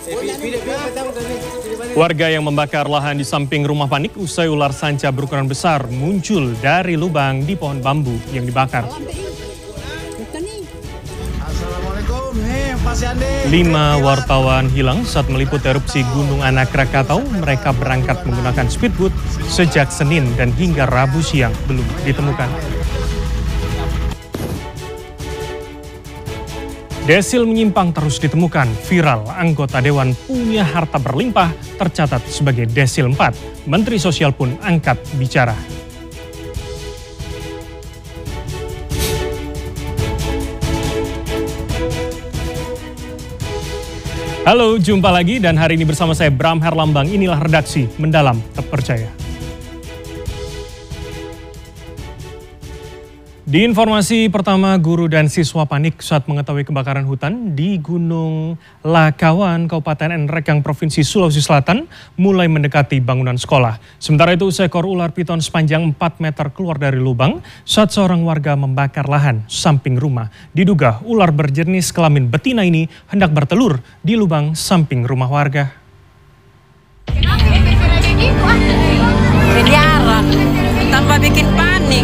Warga yang membakar lahan di samping rumah panik usai ular sanca berukuran besar muncul dari lubang di pohon bambu yang dibakar. 5 wartawan hilang saat meliput erupsi Gunung Anak Krakatau. Mereka berangkat menggunakan speedboat sejak Senin dan hingga Rabu siang belum ditemukan. Desil menyimpang terus ditemukan. Viral, anggota Dewan punya harta berlimpah tercatat sebagai Desil 4. Menteri Sosial pun angkat bicara. Halo, jumpa lagi dan hari ini bersama saya Bram Herlambang. Inilah redaksi Mendalam Terpercaya. Di informasi pertama, guru dan siswa panik saat mengetahui kebakaran hutan di Gunung Lakawan, Kabupaten Nrekang, Provinsi Sulawesi Selatan, mulai mendekati bangunan sekolah. Sementara itu, seekor ular piton sepanjang 4 meter keluar dari lubang saat seorang warga membakar lahan samping rumah. Diduga ular berjenis kelamin betina ini hendak bertelur di lubang samping rumah warga. Pelihara, tanpa bikin panik.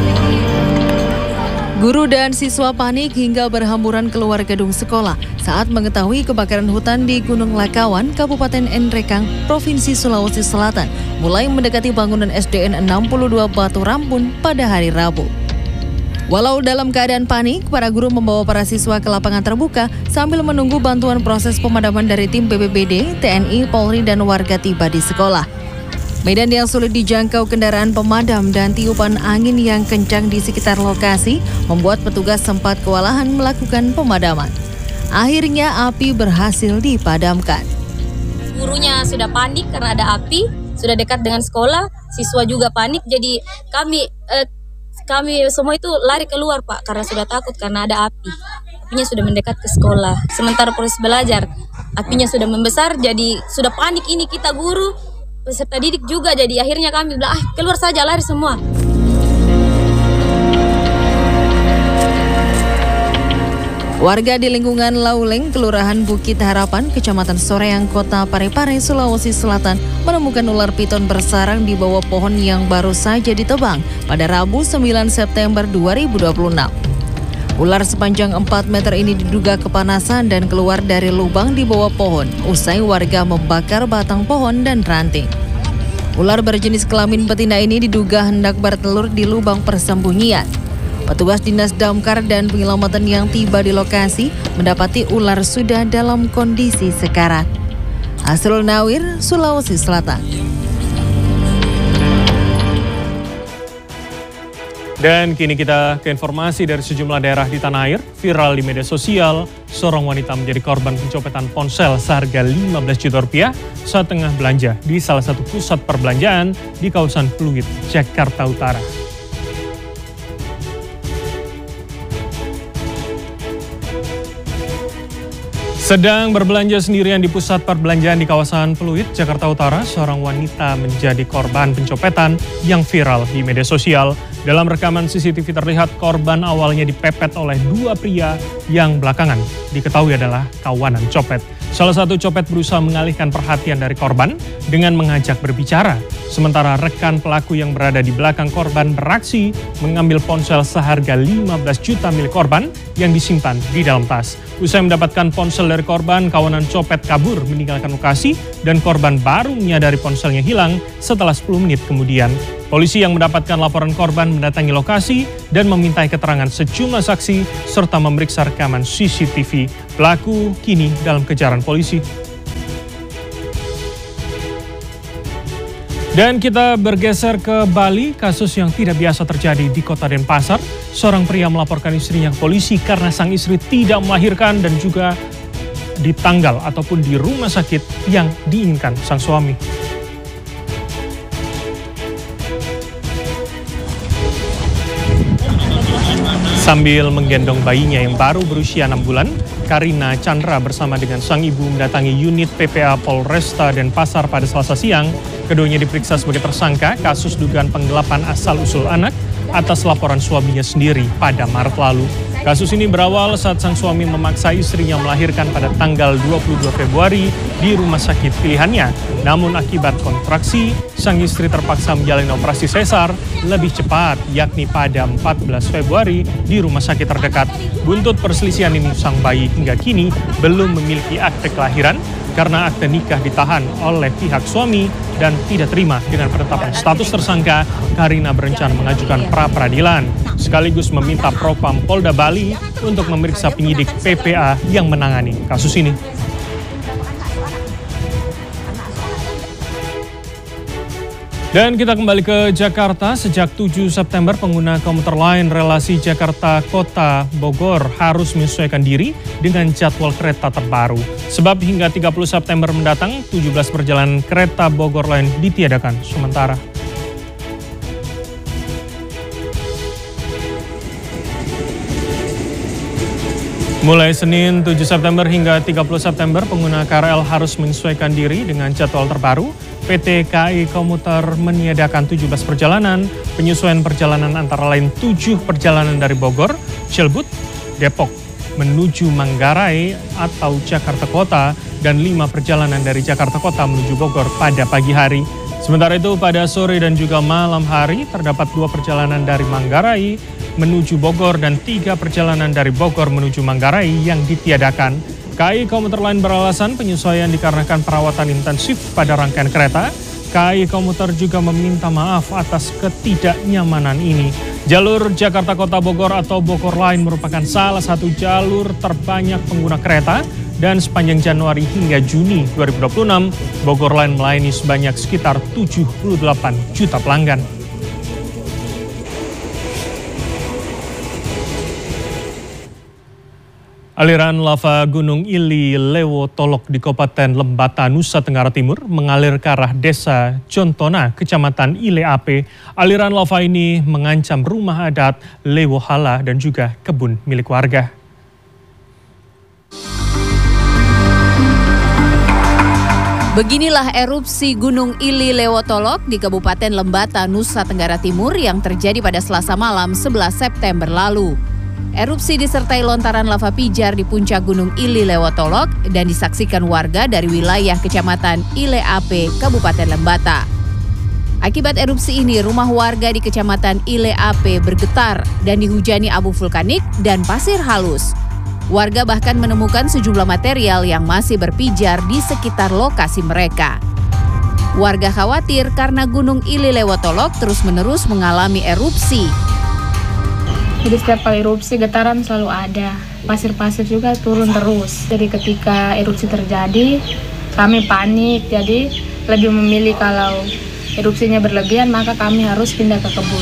Guru dan siswa panik hingga berhamburan keluar gedung sekolah saat mengetahui kebakaran hutan di Gunung Lakawan, Kabupaten Nrekang, Provinsi Sulawesi Selatan, mulai mendekati bangunan SDN 62 Batu Rampun pada hari Rabu. Walau dalam keadaan panik, para guru membawa para siswa ke lapangan terbuka sambil menunggu bantuan proses pemadaman dari tim BPBD, TNI, Polri, dan warga tiba di sekolah. Medan yang sulit dijangkau kendaraan pemadam dan tiupan angin yang kencang di sekitar lokasi membuat petugas sempat kewalahan melakukan pemadaman. Akhirnya api berhasil dipadamkan. Gurunya sudah panik karena ada api, sudah dekat dengan sekolah, siswa juga panik, jadi kami semua itu lari keluar Pak karena sudah takut karena ada api. Apinya sudah mendekat ke sekolah. Sementara proses belajar, apinya sudah membesar, jadi sudah panik ini kita guru, peserta didik juga, jadi akhirnya kami bilang keluar saja, lari semua. Warga di lingkungan Lauleng, Kelurahan Bukit Harapan, Kecamatan Soreang, Kota Parepare, Sulawesi Selatan menemukan ular piton bersarang di bawah pohon yang baru saja ditebang pada Rabu 9 September 2026. Ular sepanjang 4 meter ini diduga kepanasan dan keluar dari lubang di bawah pohon usai warga membakar batang pohon dan ranting. Ular berjenis kelamin betina ini diduga hendak bertelur di lubang persembunyian. Petugas Dinas Damkar dan Penyelamatan yang tiba di lokasi mendapati ular sudah dalam kondisi sekarat. Asrul Nawir, Sulawesi Selatan. Dan kini kita ke informasi dari sejumlah daerah di tanah air. Viral di media sosial, seorang wanita menjadi korban pencopetan ponsel seharga 15 juta rupiah saat tengah belanja di salah satu pusat perbelanjaan di kawasan Pluit, Jakarta Utara. Sedang berbelanja sendirian di pusat perbelanjaan di kawasan Pluit, Jakarta Utara, seorang wanita menjadi korban pencopetan yang viral di media sosial. Dalam rekaman CCTV terlihat korban awalnya dipepet oleh 2 pria yang belakangan diketahui adalah kawanan copet. Salah satu copet berusaha mengalihkan perhatian dari korban dengan mengajak berbicara. Sementara rekan pelaku yang berada di belakang korban beraksi mengambil ponsel seharga 15 juta milik korban yang disimpan di dalam tas. Usai mendapatkan ponsel dari korban, kawanan copet kabur meninggalkan lokasi dan korban baru menyadari ponselnya hilang setelah 10 menit kemudian. Polisi yang mendapatkan laporan korban mendatangi lokasi dan memintai keterangan sejumlah saksi serta memeriksa rekaman CCTV. Pelaku kini dalam kejaran polisi. Dan kita bergeser ke Bali, kasus yang tidak biasa terjadi di Kota Denpasar. Seorang pria melaporkan istrinya ke polisi karena sang istri tidak melahirkan dan juga di tanggal ataupun di rumah sakit yang diinginkan sang suami. Sambil menggendong bayinya yang baru berusia 6 bulan, Karina Chandra bersama dengan sang ibu mendatangi unit PPA Polresta Denpasar pada Selasa siang. Keduanya diperiksa sebagai tersangka kasus dugaan penggelapan asal-usul anak atas laporan suaminya sendiri pada Maret lalu. Kasus ini berawal saat sang suami memaksa istrinya melahirkan pada tanggal 22 Februari di rumah sakit pilihannya. Namun akibat kontraksi, sang istri terpaksa menjalani operasi sesar lebih cepat, yakni pada 14 Februari di rumah sakit terdekat. Buntut perselisihan ini, sang bayi hingga kini belum memiliki akte kelahiran karena akte nikah ditahan oleh pihak suami dan tidak terima dengan penetapan status tersangka. Karina berencana mengajukan pra-peradilan sekaligus meminta Propam Polda Bali untuk memeriksa penyidik PPA yang menangani kasus ini. Dan kita kembali ke Jakarta. Sejak 7 September, pengguna komuter lain relasi Jakarta Kota Bogor harus menyesuaikan diri dengan jadwal kereta terbaru. Sebab hingga 30 September mendatang, 17 perjalanan kereta Bogor lain ditiadakan sementara. Mulai Senin 7 September hingga 30 September, pengguna KRL harus menyesuaikan diri dengan jadwal terbaru. PT KAI Komuter meniadakan 17 perjalanan, penyesuaian perjalanan antara lain 7 perjalanan dari Bogor, Cilebut, Depok menuju Manggarai atau Jakarta Kota, dan 5 perjalanan dari Jakarta Kota menuju Bogor pada pagi hari. Sementara itu pada sore dan juga malam hari terdapat 2 perjalanan dari Manggarai menuju Bogor dan 3 perjalanan dari Bogor menuju Manggarai yang ditiadakan. KAI Komuter Lain beralasan penyesuaian dikarenakan perawatan intensif pada rangkaian kereta. KAI Komuter juga meminta maaf atas ketidaknyamanan ini. Jalur Jakarta Kota Bogor atau Bogor Line merupakan salah satu jalur terbanyak pengguna kereta dan sepanjang Januari hingga Juni 2026, Bogor Line melayani sebanyak sekitar 78 juta pelanggan. Aliran lava Gunung Ili Lewotolok di Kabupaten Lembata, Nusa Tenggara Timur mengalir ke arah Desa Jontona, Kecamatan Ile Ape. Aliran lava ini mengancam rumah adat Lewohala dan juga kebun milik warga. Beginilah erupsi Gunung Ili Lewotolok di Kabupaten Lembata, Nusa Tenggara Timur yang terjadi pada Selasa malam 11 September lalu. Erupsi disertai lontaran lava pijar di puncak Gunung Ili Lewotolok dan disaksikan warga dari wilayah Kecamatan Ile Ape, Kabupaten Lembata. Akibat erupsi ini, rumah warga di Kecamatan Ile Ape bergetar dan dihujani abu vulkanik dan pasir halus. Warga bahkan menemukan sejumlah material yang masih berpijar di sekitar lokasi mereka. Warga khawatir karena Gunung Ili Lewotolok terus-menerus mengalami erupsi. Jadi setiap kali erupsi getaran selalu ada, pasir-pasir juga turun terus. Jadi ketika erupsi terjadi, kami panik, jadi lebih memilih kalau erupsinya berlebihan maka kami harus pindah ke kebun.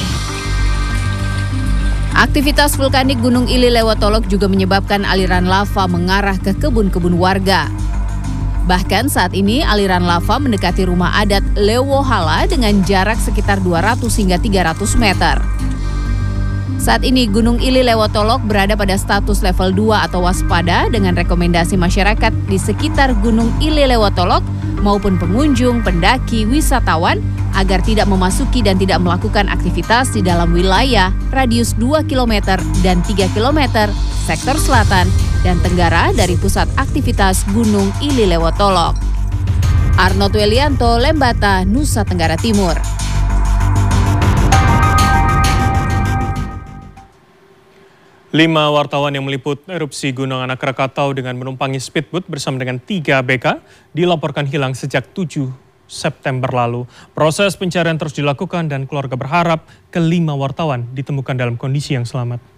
Aktivitas vulkanik Gunung Ili Lewotolok juga menyebabkan aliran lava mengarah ke kebun-kebun warga. Bahkan saat ini aliran lava mendekati rumah adat Lewohala dengan jarak sekitar 200 hingga 300 meter. Saat ini Gunung Ili Lewotolok berada pada status level 2 atau waspada dengan rekomendasi masyarakat di sekitar Gunung Ili Lewotolok maupun pengunjung, pendaki, wisatawan agar tidak memasuki dan tidak melakukan aktivitas di dalam wilayah radius 2 km dan 3 km sektor selatan dan tenggara dari pusat aktivitas Gunung Ili Lewotolok. Arnold Welianto, Lembata, Nusa Tenggara Timur. Lima wartawan yang meliput erupsi Gunung Anak Krakatau dengan menumpangi speedboat bersama dengan 3 ABK dilaporkan hilang sejak 7 September lalu. Proses pencarian terus dilakukan dan keluarga berharap kelima wartawan ditemukan dalam kondisi yang selamat.